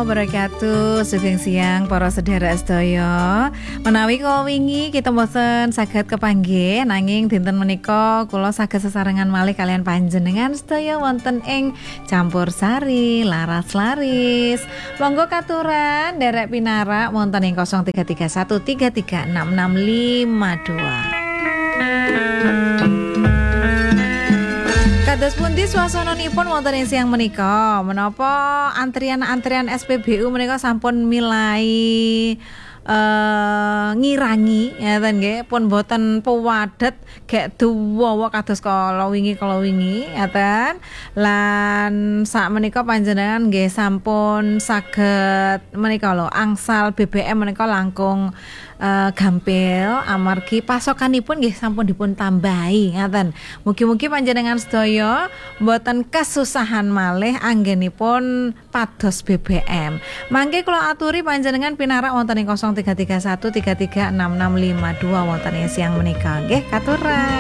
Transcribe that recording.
wabarakatuh. Sugeng siang para sedherek sedaya. Menawi kula wingi kita mboten saged kepanggih nanging dinten menika kula saged sesarengan malih kalian panjenengan sedaya wonten ing Campur Sari Laras Laris. Monggo katuran derek pinarak wonten ing 0331336652. Kados pundi swasananipun wonten ing siang menika? Menapa antrian SPBU menika sampun milai ngirangi ngeten nggih pun boten puwadet gek duwawa kados kala wingi ngeten lan sak menika panjenengan nggih sampun saged menika lho angsal BBM menika langkung gampil amargi pasokanipun nggih sampun dipun tambahi ngaten. Mugi-mugi panjenengan sedaya mboten kesusahan malih anggenipun pados BBM. Mangke kula aturi panjenengan pinarak wonten ing 0331 336652 wonten ing siang menika nggih katuran.